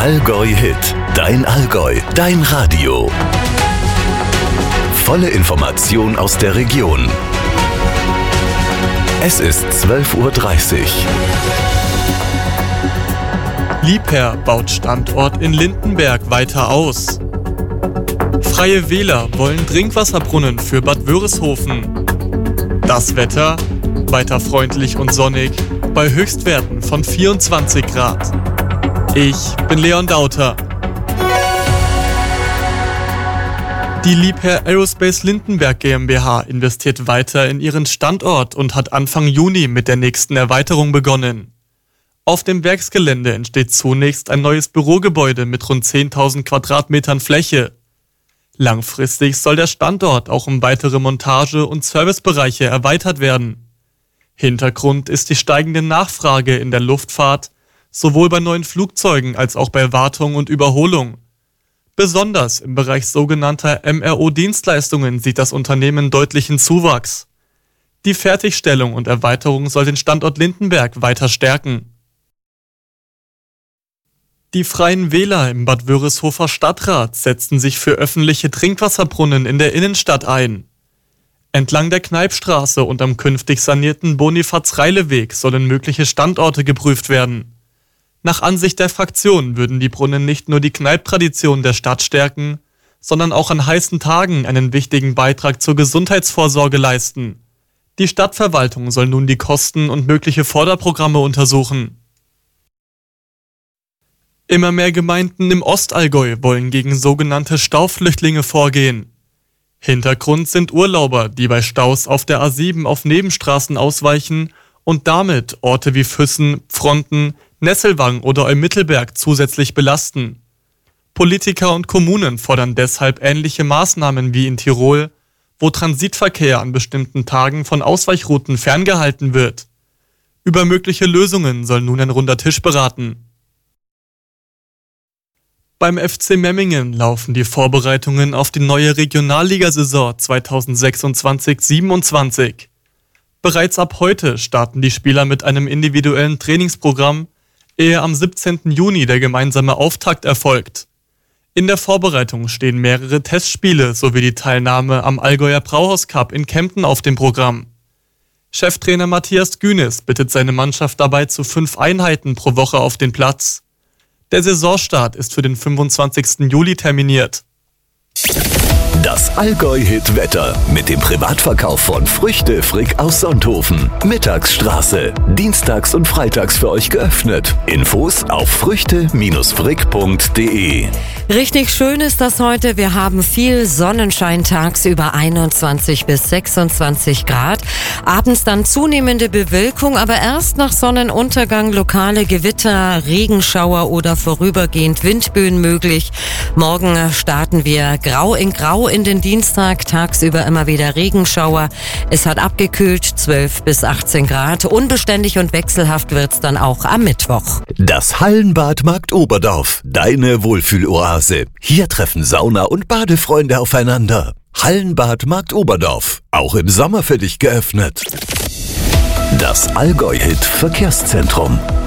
Allgäu Hit, dein Allgäu, dein Radio. Volle Information aus der Region. Es ist 12:30 Uhr. Liebherr baut Standort in Lindenberg weiter aus. Freie Wähler wollen Trinkwasserbrunnen für Bad Wörishofen. Das Wetter weiter freundlich und sonnig bei Höchstwerten von 24 Grad. Ich bin Leon Dauter. Die Liebherr Aerospace Lindenberg GmbH investiert weiter in ihren Standort und hat Anfang Juni mit der nächsten Erweiterung begonnen. Auf dem Werksgelände entsteht zunächst ein neues Bürogebäude mit rund 10.000 Quadratmetern Fläche. Langfristig soll der Standort auch um weitere Montage- und Servicebereiche erweitert werden. Hintergrund ist die steigende Nachfrage in der Luftfahrt, sowohl bei neuen Flugzeugen als auch bei Wartung und Überholung. Besonders im Bereich sogenannter MRO-Dienstleistungen sieht das Unternehmen deutlichen Zuwachs. Die Fertigstellung und Erweiterung soll den Standort Lindenberg weiter stärken. Die Freien Wähler im Bad Wörishofer Stadtrat setzten sich für öffentliche Trinkwasserbrunnen in der Innenstadt ein. Entlang der Kneipstraße und am künftig sanierten Bonifaz-Reile-Weg sollen mögliche Standorte geprüft werden. Nach Ansicht der Fraktion würden die Brunnen nicht nur die Kneipptradition der Stadt stärken, sondern auch an heißen Tagen einen wichtigen Beitrag zur Gesundheitsvorsorge leisten. Die Stadtverwaltung soll nun die Kosten und mögliche Förderprogramme untersuchen. Immer mehr Gemeinden im Ostallgäu wollen gegen sogenannte Stauflüchtlinge vorgehen. Hintergrund sind Urlauber, die bei Staus auf der A7 auf Nebenstraßen ausweichen und damit Orte wie Füssen, Pfronten, Nesselwang oder Eumittelberg zusätzlich belasten. Politiker und Kommunen fordern deshalb ähnliche Maßnahmen wie in Tirol, wo Transitverkehr an bestimmten Tagen von Ausweichrouten ferngehalten wird. Über mögliche Lösungen soll nun ein runder Tisch beraten. Beim FC Memmingen laufen die Vorbereitungen auf die neue Regionalligasaison 2026/27. Bereits ab heute starten die Spieler mit einem individuellen Trainingsprogramm, ehe am 17. Juni der gemeinsame Auftakt erfolgt. In der Vorbereitung stehen mehrere Testspiele sowie die Teilnahme am Allgäuer Brauhaus Cup in Kempten auf dem Programm. Cheftrainer Matthias Günes bittet seine Mannschaft dabei zu 5 Einheiten pro Woche auf den Platz. Der Saisonstart ist für den 25. Juli terminiert. Das Allgäu-Hit-Wetter mit dem Privatverkauf von Früchte Frick aus Sonthofen. Mittagsstraße. Dienstags und freitags für euch geöffnet. Infos auf früchte-frick.de. Richtig schön ist das heute. Wir haben viel Sonnenschein tagsüber 21 bis 26 Grad. Abends dann zunehmende Bewölkung, aber erst nach Sonnenuntergang lokale Gewitter, Regenschauer oder vorübergehend Windböen möglich. Morgen starten wir grau in grau in den Dienstag, tagsüber immer wieder Regenschauer. Es hat abgekühlt, 12 bis 18 Grad. Unbeständig und wechselhaft wird's dann auch am Mittwoch. Das Hallenbad Markt Oberdorf, deine Wohlfühloase. Hier treffen Sauna- und Badefreunde aufeinander. Hallenbad Markt Oberdorf, auch im Sommer für dich geöffnet. Das Allgäu-Hit Verkehrszentrum.